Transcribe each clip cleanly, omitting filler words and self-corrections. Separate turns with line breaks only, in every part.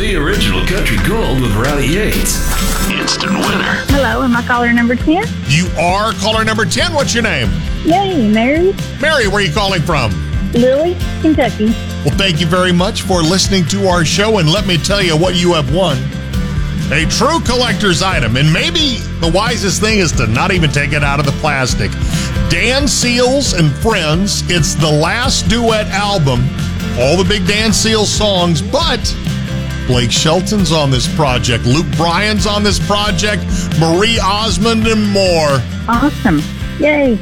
The original country gold with Rowdy Yates. Instant winner.
Hello, am I caller number 10?
You are caller number 10. What's your name?
Yay, Mary.
Mary, where are you calling from?
Lily, Kentucky.
Well, thank you very much for listening to our show, and let me tell you what you have won. A true collector's item, and maybe the wisest thing is to not even take it out of the plastic. Dan Seals and Friends. It's the last duet album. All the big Dan Seals songs, but Blake Shelton's on this project. Luke Bryan's on this project. Marie Osmond and more.
Awesome. Yay.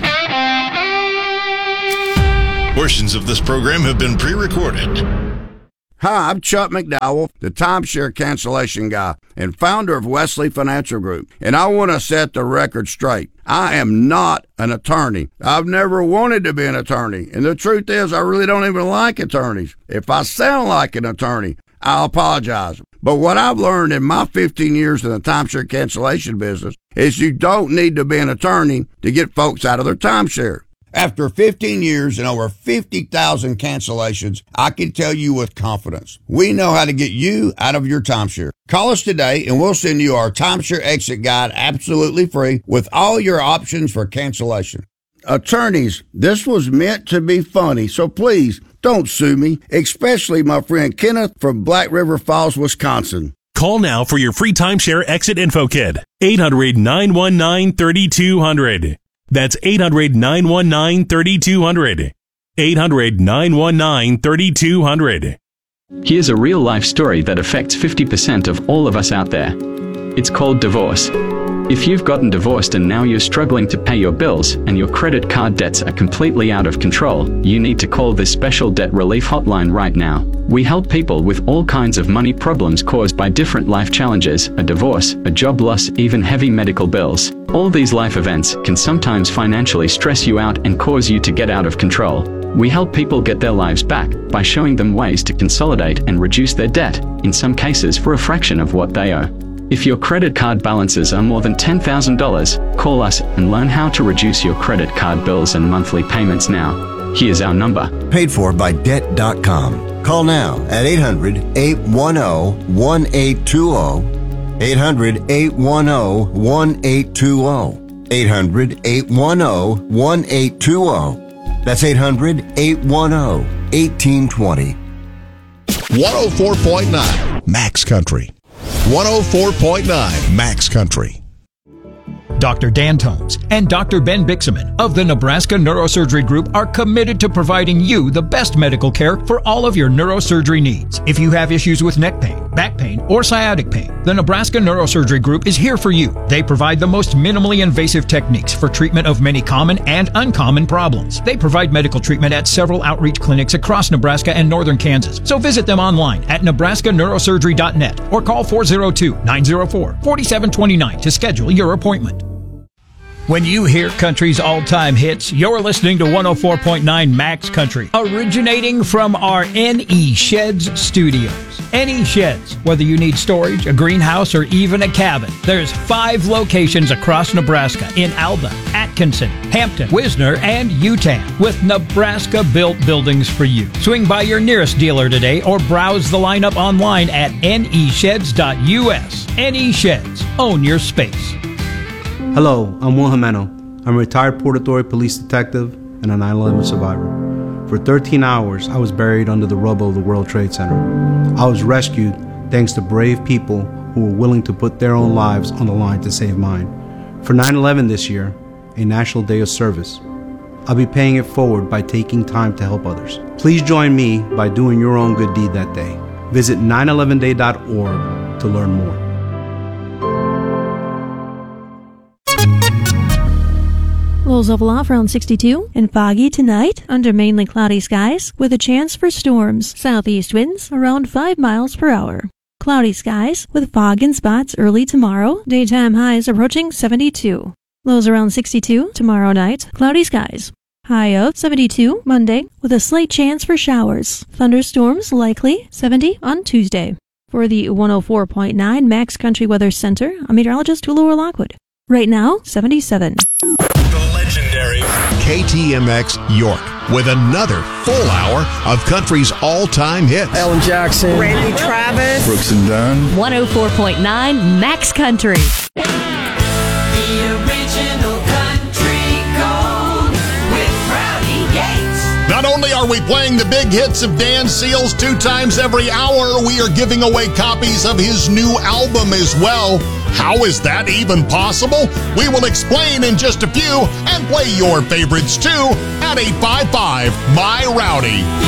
Portions of this program have been pre-recorded.
Hi, I'm Chuck McDowell, the timeshare cancellation guy and founder of Wesley Financial Group, and I want to set the record straight. I am not an attorney. I've never wanted to be an attorney, and the truth is I really don't even like attorneys. If I sound like an attorney, I'll apologize. But what I've learned in my 15 years in the timeshare cancellation business is you don't need to be an attorney to get folks out of their timeshare. After 15 years and over 50,000 cancellations, I can tell you with confidence, we know how to get you out of your timeshare. Call us today and we'll send you our timeshare exit guide absolutely free with all your options for cancellation. Attorneys, this was meant to be funny, so please don't sue me, especially my friend Kenneth from Black River Falls, Wisconsin.
Call now for your free timeshare exit info kit. 800-919-3200. That's 800-919-3200. 800-919-3200.
Here's a real-life story that affects 50% of all of us out there. It's called divorce. If you've gotten divorced and now you're struggling to pay your bills and your credit card debts are completely out of control, you need to call this special debt relief hotline right now. We help people with all kinds of money problems caused by different life challenges, a divorce, a job loss, even heavy medical bills. All these life events can sometimes financially stress you out and cause you to get out of control. We help people get their lives back by showing them ways to consolidate and reduce their debt, in some cases for a fraction of what they owe. If your credit card balances are more than $10,000, call us and learn how to reduce your credit card bills and monthly payments now. Here's our number.
Paid for by Debt.com. Call now at 800-810-1820. 800-810-1820. 800-810-1820. That's 800-810-1820.
104.9 Max Country. 104.9 Max Country.
Dr. Dan Tomes and Dr. Ben Bixaman of the Nebraska Neurosurgery Group are committed to providing you the best medical care for all of your neurosurgery needs. If you have issues with neck pain, back pain, or sciatic pain, the Nebraska Neurosurgery Group is here for you. They provide the most minimally invasive techniques for treatment of many common and uncommon problems. They provide medical treatment at several outreach clinics across Nebraska and northern Kansas. So visit them online at nebraskaneurosurgery.net or call 402-904-4729 to schedule your appointment. When you hear country's all-time hits, you're listening to 104.9 Max Country, originating from our NE Sheds studios. NE Sheds, whether you need storage, a greenhouse, or even a cabin. There's 5 locations across Nebraska in Alba, Atkinson, Hampton, Wisner, and Utan, with Nebraska-built buildings for you. Swing by your nearest dealer today or browse the lineup online at nesheds.us. NE Sheds. Own your space.
Hello, I'm Will Jimeno. I'm a retired Port Authority police detective and a 9/11 survivor. For 13 hours, I was buried under the rubble of the World Trade Center. I was rescued thanks to brave people who were willing to put their own lives on the line to save mine. For 9/11 this year, a National Day of Service, I'll be paying it forward by taking time to help others. Please join me by doing your own good deed that day. Visit 911day.org to learn more.
Lows of off around 62 and foggy tonight under mainly cloudy skies with a chance for storms. Southeast winds around 5 miles per hour. Cloudy skies with fog in spots early tomorrow. Daytime highs approaching 72. Lows around 62 tomorrow night. Cloudy skies. High of 72 Monday with a slight chance for showers. Thunderstorms likely 70 on Tuesday. For the 104.9 Max Country Weather Center, I'm meteorologist Laura Lockwood. Right now, 77.
The legendary
KTMX York. with another full hour of country's all-time hits.
Alan Jackson,
Randy Travis,
Brooks and Dunn.
104.9 Max Country.
The original country gold with Rowdy Yates.
Not only are we playing the big hits of Dan Seals 2 times every hour, we are giving away copies of his new album as well. How is that even possible? We will explain in just a few and play your favorites too at 855-MY-ROWDY.